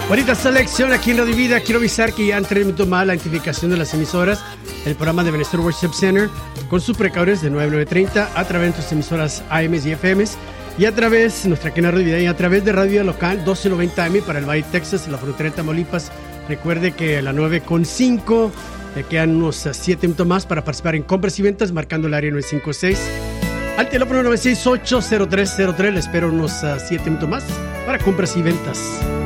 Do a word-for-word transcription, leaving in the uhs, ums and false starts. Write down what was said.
Bonita selección aquí en Radio Vida. Quiero avisar que ya han tres minutos más la identificación de las emisoras. El programa de Bienestar Worship Center con sus precauciones de nueve a nueve treinta a través de nuestras emisoras A M y F M y a través de nuestra cadena Radio Vida y a través de Radio Vida Local doce noventa A M para el Valle Texas, la frontera de Tamaulipas. Recuerde que a las nueve con cinco le quedan unos siete minutos más para participar en compras y ventas marcando el área nueve cinco seis. Al teléfono nueve seis ocho cero tres cero tres le espero unos siete minutos más para compras y ventas.